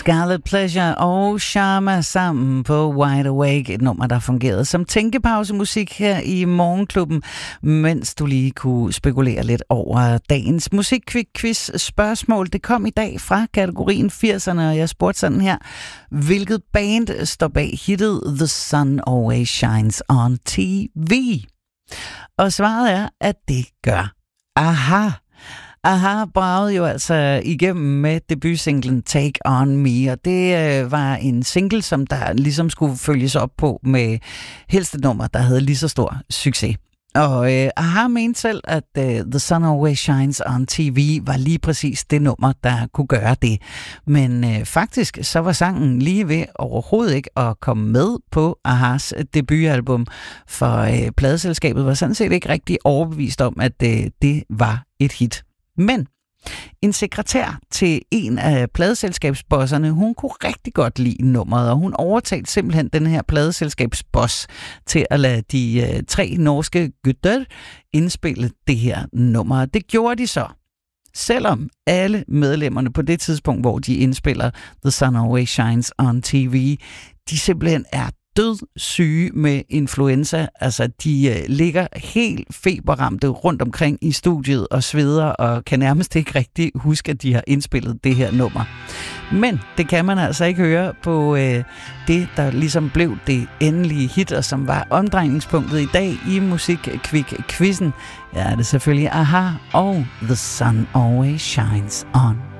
Scarlet Pleasure og Sharma sammen på Wide Awake, et nummer, der fungerede som tænkepausemusik her i Morgenklubben, mens du lige kunne spekulere lidt over dagens musikquiz spørgsmål. Det kom i dag fra kategorien 80'erne, og jeg spurgte sådan her: hvilket band står bag hittet The Sun Always Shines on TV? Og svaret er, at det gør Aha. Aha bragede jo altså igennem med debutsinglen Take On Me, og det var en single, som der ligesom skulle følges op på med helst et nummer, der havde lige så stor succes. Og Aha mente selv, at The Sun Always Shines on TV var lige præcis det nummer, der kunne gøre det. Men faktisk så var sangen lige ved overhovedet ikke at komme med på Ahas debutalbum, for pladeselskabet var sådan set ikke rigtig overbevist om, at det var et hit. Men en sekretær til en af pladeselskabsbosserne, hun kunne rigtig godt lide nummeret, og hun overtalte simpelthen den her pladeselskabsboss til at lade de 3 norske gutter indspille det her nummer. Det gjorde de så, selvom alle medlemmerne på det tidspunkt, hvor de indspiller The Sun Always Shines on TV, de simpelthen er dødssyge med influenza. Altså, de ligger helt feberramte rundt omkring i studiet og sveder og kan nærmest ikke rigtig huske, at de har indspillet det her nummer. Men det kan man altså ikke høre på det, der ligesom blev det endelige hit, og som var omdrejningspunktet i dag i Musikquiz-quizzen. Ja, det er selvfølgelig Aha og The Sun Always Shines on